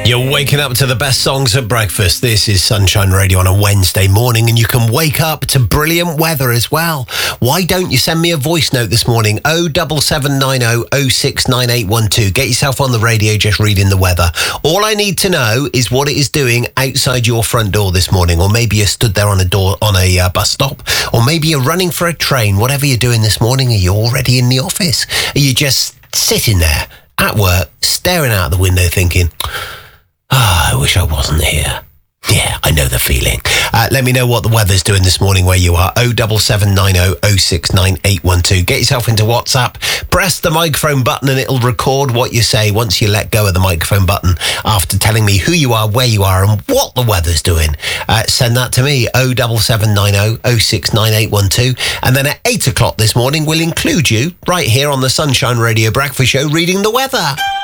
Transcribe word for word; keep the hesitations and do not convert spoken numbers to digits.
You're waking up to the best songs at breakfast. This is Sunshine Radio on a Wednesday morning, and you can wake up to brilliant weather as well. Why don't you send me a voice note this morning? oh seven seven nine oh oh six nine eight one two. Get yourself on the radio just reading the weather. All I need to know is what it is doing outside your front door this morning, or maybe you're stood there on a door on a uh, bus stop, or maybe you're running for a train. Whatever you're doing this morning, are you already in the office? Are you just sitting there at work, staring out the window thinking, ah, oh, I wish I wasn't here. Yeah, I know the feeling. Uh, let me know what the weather's doing this morning where you are. oh seven seven nine oh oh six nine eight one two. Get yourself into WhatsApp. Press the microphone button and it'll record what you say once you let go of the microphone button after telling me who you are, where you are and what the weather's doing. Uh, send that to me, oh seven seven nine oh oh six nine eight one two. And then at eight o'clock this morning, we'll include you right here on the Sunshine Radio Breakfast Show reading the weather.